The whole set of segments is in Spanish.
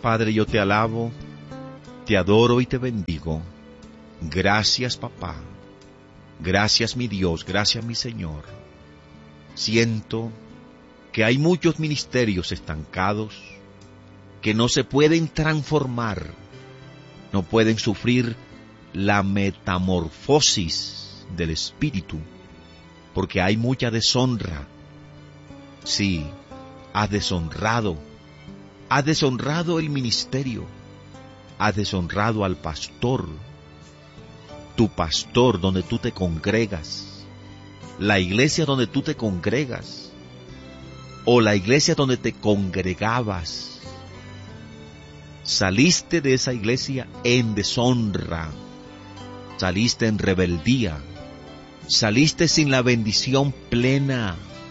Padre, yo te alabo, te adoro y te bendigo. Gracias, papá. Gracias, mi Dios, gracias, mi Señor. Siento que hay muchos ministerios estancados que no se pueden transformar, no pueden sufrir la metamorfosis del espíritu, porque hay mucha deshonra. Sí, has deshonrado el ministerio, has deshonrado al pastor, tu pastor donde tú te congregas, la iglesia donde tú te congregas, o la iglesia donde te congregabas. Saliste de esa iglesia en deshonra, saliste en rebeldía, saliste sin la bendición plena.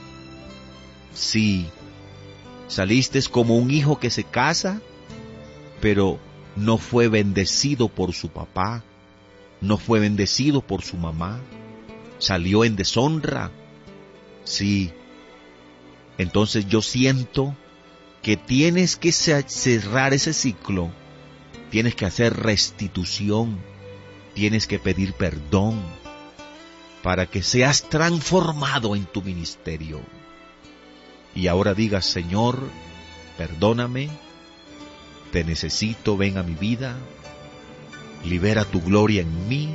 Sí, saliste como un hijo que se casa, pero no fue bendecido por su papá, no fue bendecido por su mamá, salió en deshonra. Sí, entonces yo siento que tienes que cerrar ese ciclo, tienes que hacer restitución, tienes que pedir perdón para que seas transformado en tu ministerio. Y ahora digas: Señor, perdóname, te necesito, ven a mi vida, libera tu gloria en mí,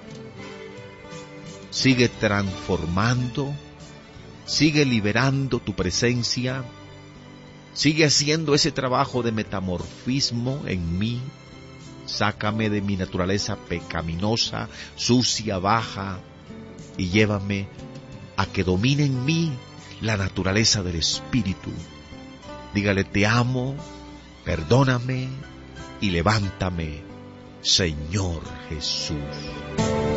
sigue transformando, sigue liberando tu presencia, sigue haciendo ese trabajo de metamorfismo en mí. Sácame de mi naturaleza pecaminosa, sucia, baja, y llévame a que domine en mí la naturaleza del Espíritu. Dígale: te amo, perdóname y levántame, Señor Jesús.